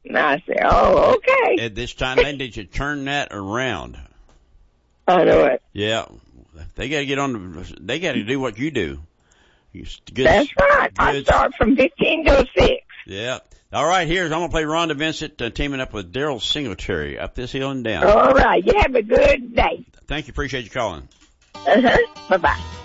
And I said, oh, okay. At this time, they need to turn that around. I know it. Yeah. They gotta they gotta do what you do. That's right. I start from 15 to 6. Yeah. All right, I'm going to play Rhonda Vincent teaming up with Daryl Singletary, Up This Hill and Down. All right. You have a good day. Thank you. Appreciate you calling. Uh-huh. Bye-bye.